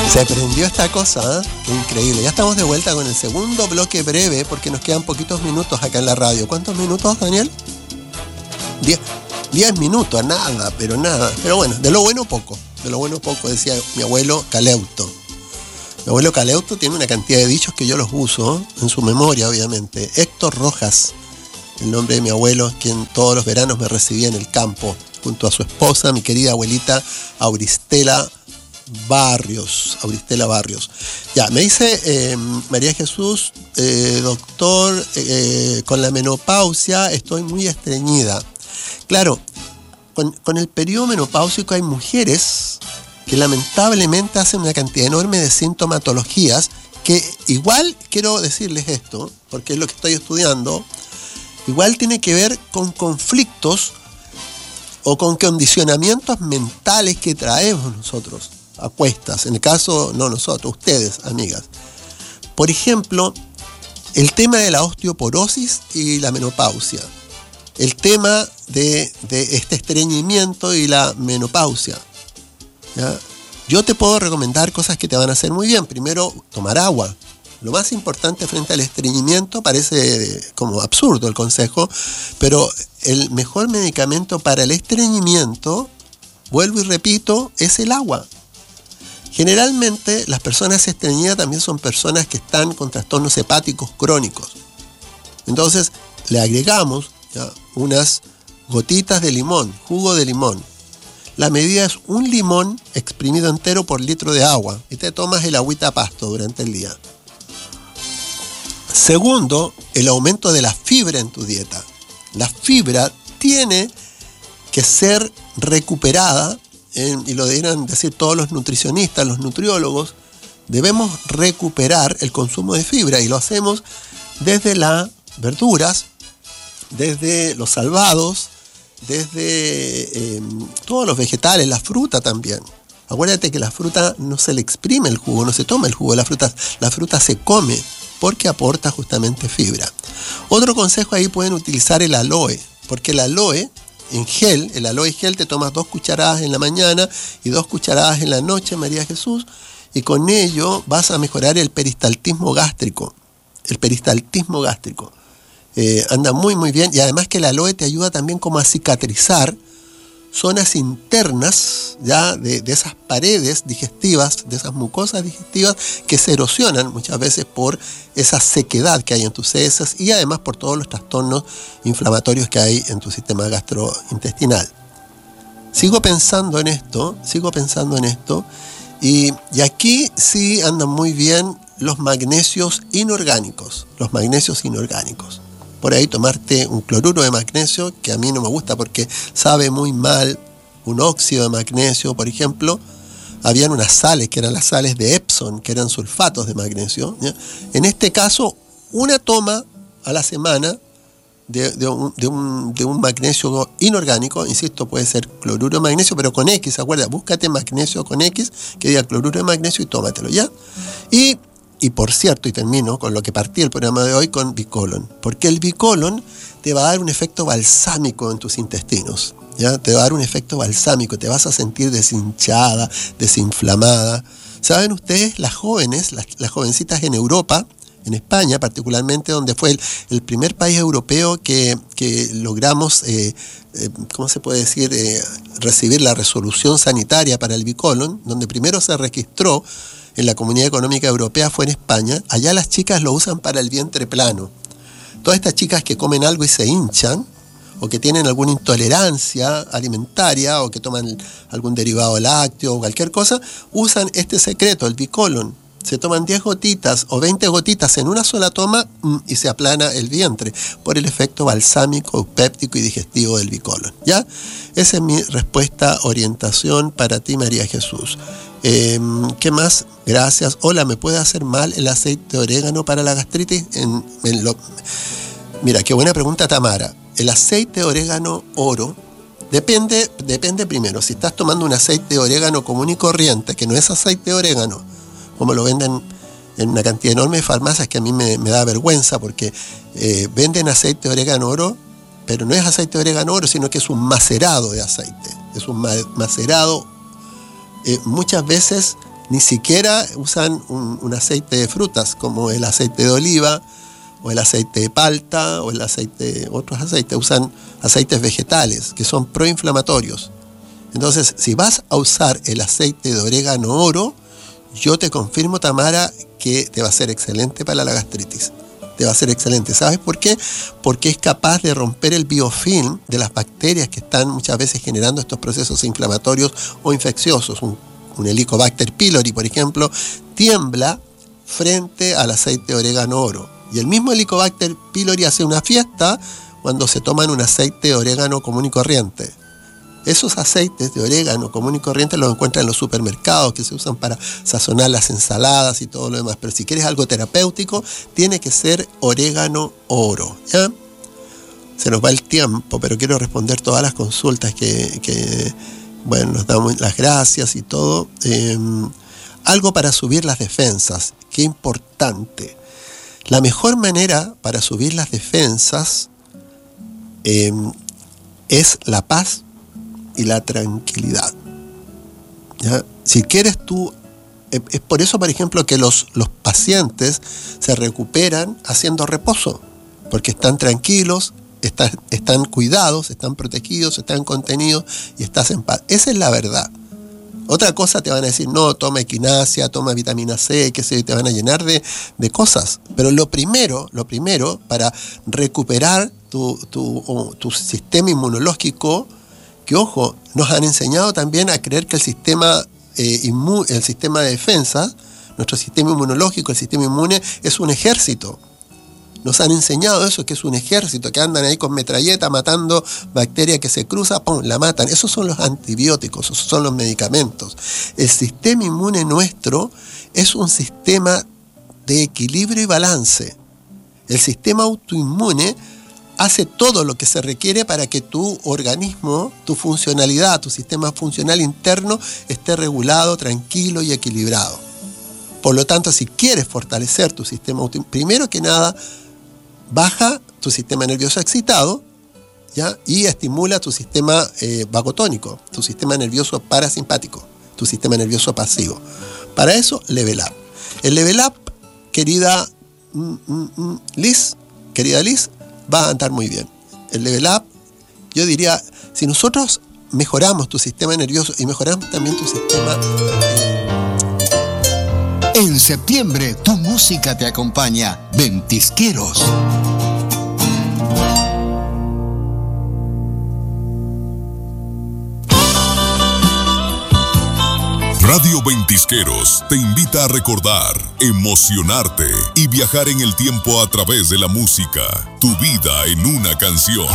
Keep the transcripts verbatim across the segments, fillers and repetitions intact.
Se prendió esta cosa, ¿eh? Qué increíble. Ya estamos de vuelta con el segundo bloque breve porque nos quedan poquitos minutos acá en la radio. ¿Cuántos minutos, Daniel? Diez, diez minutos, nada, pero nada. Pero bueno, de lo bueno poco. De lo bueno poco, decía mi abuelo Caleuto. Mi abuelo Caleuto tiene una cantidad de dichos que yo los uso, en su memoria, obviamente. Héctor Rojas, el nombre de mi abuelo, quien todos los veranos me recibía en el campo, junto a su esposa, mi querida abuelita Auristela Barrios, Auristela Barrios. Ya, me dice eh, María Jesús, eh, doctor, eh, con la menopausia estoy muy estreñida. Claro, con, con el periodo menopáusico hay mujeres que lamentablemente hacen una cantidad enorme de sintomatologías que igual, quiero decirles esto, porque es lo que estoy estudiando, igual tiene que ver con conflictos o con condicionamientos mentales que traemos nosotros a cuestas, en el caso, no nosotros, ustedes, amigas. Por ejemplo, el tema de la osteoporosis y la menopausia, el tema de, de este estreñimiento y la menopausia, ¿ya? Yo te puedo recomendar cosas que te van a hacer muy bien. Primero, tomar agua. Lo más importante frente al estreñimiento, parece como absurdo el consejo, pero el mejor medicamento para el estreñimiento, vuelvo y repito, es el agua. Generalmente las personas estreñidas también son personas que están con trastornos hepáticos crónicos. Entonces le agregamos, ¿ya?, unas gotitas de limón, jugo de limón. La medida es un limón exprimido entero por litro de agua y te tomas el agüita a pasto durante el día. Segundo, el aumento de la fibra en tu dieta. La fibra tiene que ser recuperada, en, y lo deberían decir todos los nutricionistas, los nutriólogos, debemos recuperar el consumo de fibra y lo hacemos desde las verduras, desde los salvados, desde eh, todos los vegetales, la fruta también. Acuérdate que la fruta no se le exprime el jugo, no se toma el jugo, la fruta, la fruta se come porque aporta justamente fibra. Otro consejo ahí, pueden utilizar el aloe, porque el aloe en gel, el aloe gel te tomas dos cucharadas en la mañana y dos cucharadas en la noche, María Jesús, y con ello vas a mejorar el peristaltismo gástrico, el peristaltismo gástrico. Eh, anda muy muy bien, y además que el aloe te ayuda también como a cicatrizar zonas internas, ya de, de esas paredes digestivas, de esas mucosas digestivas que se erosionan muchas veces por esa sequedad que hay en tus heces y además por todos los trastornos inflamatorios que hay en tu sistema gastrointestinal. Sigo pensando en esto, sigo pensando en esto, y, y aquí sí andan muy bien los magnesios inorgánicos, los magnesios inorgánicos. Por ahí tomarte un cloruro de magnesio, que a mí no me gusta porque sabe muy mal, un óxido de magnesio, por ejemplo. Habían unas sales, que eran las sales de Epsom, que eran sulfatos de magnesio, ¿ya? En este caso, una toma a la semana de, de, un, de, un, de un magnesio inorgánico, insisto, puede ser cloruro de magnesio, pero con X, acuerda, búscate magnesio con X, que diga cloruro de magnesio y tómatelo, ¿ya? Y... Y por cierto, y termino con lo que partí el programa de hoy, con Bicolon. Porque el Bicolon te va a dar un efecto balsámico en tus intestinos, ¿ya? Te va a dar un efecto balsámico, te vas a sentir deshinchada, desinflamada. ¿Saben ustedes, las jóvenes, las, las jovencitas en Europa, en España particularmente, donde fue el, el primer país europeo que, que logramos, eh, eh, ¿cómo se puede decir?, eh, recibir la resolución sanitaria para el Bicolon, donde primero se registró en la Comunidad Económica Europea, fue en España. Allá las chicas lo usan para el vientre plano. Todas estas chicas que comen algo y se hinchan, o que tienen alguna intolerancia alimentaria, o que toman algún derivado lácteo o cualquier cosa, usan este secreto, el Bicolon. Se toman diez gotitas o veinte gotitas en una sola toma y se aplana el vientre por el efecto balsámico, eupéptico y digestivo del Bicolon, ¿ya? Esa es mi respuesta, orientación para ti, María Jesús. Eh, ¿Qué más? Gracias. Hola, ¿me puede hacer mal el aceite de orégano para la gastritis? En, en lo... Mira, qué buena pregunta, Tamara. El aceite de orégano oro depende, depende primero, si estás tomando un aceite de orégano común y corriente, que no es aceite de orégano, como lo venden en una cantidad enorme de farmacias, que a mí me, me da vergüenza, porque eh, venden aceite de orégano oro, pero no es aceite de orégano oro, sino que es un macerado de aceite. Es un ma- macerado, eh, muchas veces Ni siquiera usan un, un aceite de frutas como el aceite de oliva o el aceite de palta o el aceite, otros aceites, usan aceites vegetales que son proinflamatorios. Entonces, si vas a usar el aceite de orégano oro, yo te confirmo, Tamara, que te va a ser excelente para la gastritis. Te va a ser excelente. ¿Sabes por qué? Porque es capaz de romper el biofilm de las bacterias que están muchas veces generando estos procesos inflamatorios o infecciosos. Un, un Helicobacter pylori, por ejemplo, tiembla frente al aceite de orégano oro. Y el mismo Helicobacter pylori hace una fiesta cuando se toman un aceite de orégano común y corriente. Esos aceites de orégano común y corriente los encuentran en los supermercados, que se usan para sazonar las ensaladas y todo lo demás. Pero si quieres algo terapéutico, tiene que ser orégano oro, ¿ya? Se nos va el tiempo, pero quiero responder todas las consultas que, que bueno, nos damos las gracias y todo. Eh, algo para subir las defensas, qué importante. La mejor manera para subir las defensas eh, es la paz y la tranquilidad, ¿ya? Si quieres tú, es por eso, por ejemplo, que los, los pacientes se recuperan haciendo reposo, porque están tranquilos, están, están cuidados, están protegidos, están contenidos y estás en paz. Esa es la verdad. Otra cosa te van a decir, no, toma equinacia, toma vitamina C, que se te van a llenar de, de cosas. Pero lo primero, lo primero, para recuperar tu, tu, tu sistema inmunológico, que ojo, nos han enseñado también a creer que el sistema, eh, inmu- el sistema de defensa, nuestro sistema inmunológico, el sistema inmune, es un ejército. Nos han enseñado eso, que es un ejército, que andan ahí con metralleta matando bacterias que se cruzan, ¡pum!, la matan. Esos son los antibióticos, esos son los medicamentos. El sistema inmune nuestro es un sistema de equilibrio y balance. El sistema autoinmune hace todo lo que se requiere para que tu organismo, tu funcionalidad, tu sistema funcional interno esté regulado, tranquilo y equilibrado. Por lo tanto, si quieres fortalecer tu sistema autoinmune, primero que nada, baja tu sistema nervioso excitado, ¿ya? Y estimula tu sistema eh, vagotónico, tu sistema nervioso parasimpático, tu sistema nervioso pasivo. Para eso, Level Up. El Level Up, querida mm, mm, mm, Liz, querida Liz, va a andar muy bien. El Level Up, yo diría, si nosotros mejoramos tu sistema nervioso y mejoramos también tu sistema... Eh... En septiembre, tu música te acompaña. Ventisqueros. Radio Ventisqueros te invita a recordar, emocionarte y viajar en el tiempo a través de la música. Tu vida en una canción.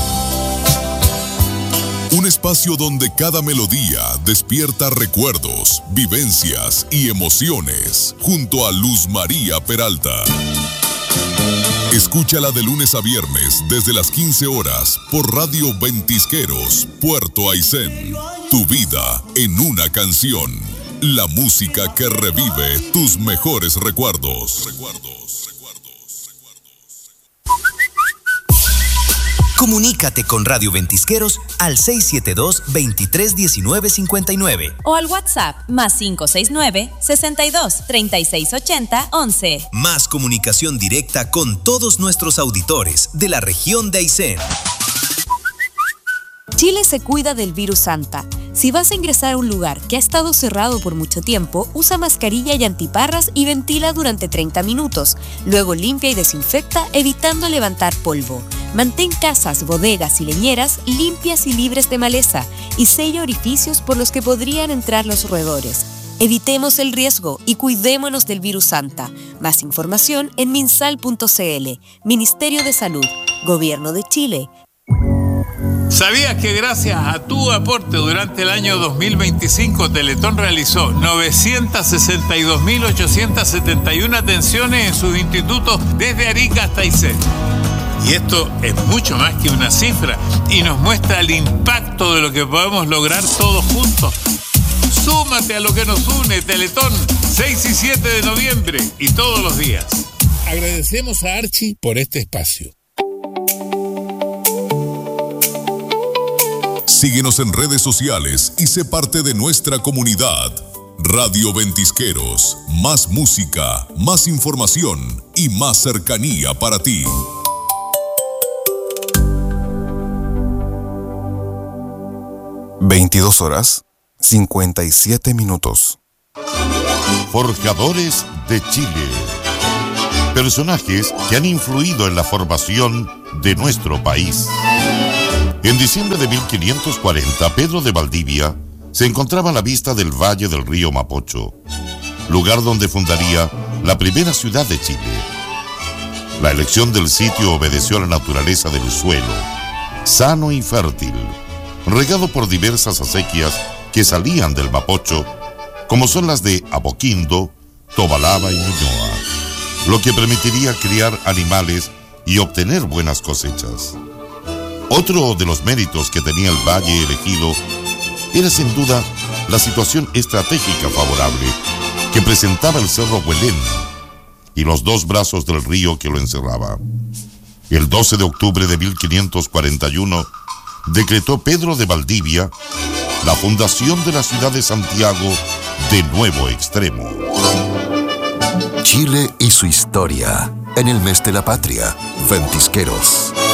Un espacio donde cada melodía despierta recuerdos, vivencias y emociones. Junto a Luz María Peralta. Escúchala de lunes a viernes desde las quince horas por Radio Ventisqueros, Puerto Aysén. Tu vida en una canción. La música que revive tus mejores recuerdos. Recuerdos, recuerdos, recuerdos. Comunícate con Radio Ventisqueros al seis siete dos, veintitrés diecinueve cincuenta y nueve o al WhatsApp más cinco seis nueve, sesenta y dos, treinta y seis ochenta, once. Más comunicación directa con todos nuestros auditores de la región de Aysén. Chile se cuida del virus Santa. Si vas a ingresar a un lugar que ha estado cerrado por mucho tiempo, usa mascarilla y antiparras y ventila durante treinta minutos. Luego limpia y desinfecta, evitando levantar polvo. Mantén casas, bodegas y leñeras limpias y libres de maleza y sella orificios por los que podrían entrar los roedores. Evitemos el riesgo y cuidémonos del virus Santa. Más información en minsal punto c l. Ministerio de Salud, Gobierno de Chile. ¿Sabías que gracias a tu aporte durante el año dos mil veinticinco Teletón realizó novecientas sesenta y dos mil ochocientas setenta y una atenciones en sus institutos desde Arica hasta Aysén? Y esto es mucho más que una cifra y nos muestra el impacto de lo que podemos lograr todos juntos. Súmate a lo que nos une, Teletón, seis y siete de noviembre y todos los días. Agradecemos a Archie por este espacio. Síguenos en redes sociales y sé parte de nuestra comunidad. Radio Ventisqueros, más música, más información y más cercanía para ti. veintidós horas, cincuenta y siete minutos. Forjadores de Chile. Personajes que han influido en la formación de nuestro país. En diciembre de mil quinientos cuarenta, Pedro de Valdivia se encontraba a la vista del valle del río Mapocho, lugar donde fundaría la primera ciudad de Chile. La elección del sitio obedeció a la naturaleza del suelo, sano y fértil, regado por diversas acequias que salían del Mapocho, como son las de Apoquindo, Tobalaba y Ñuñoa, lo que permitiría criar animales y obtener buenas cosechas. Otro de los méritos que tenía el valle elegido era sin duda la situación estratégica favorable que presentaba el Cerro Huelén y los dos brazos del río que lo encerraba. El doce de octubre de mil quinientos cuarenta y uno decretó Pedro de Valdivia la fundación de la ciudad de Santiago de Nuevo Extremo. Chile y su historia en el mes de la patria. Ventisqueros.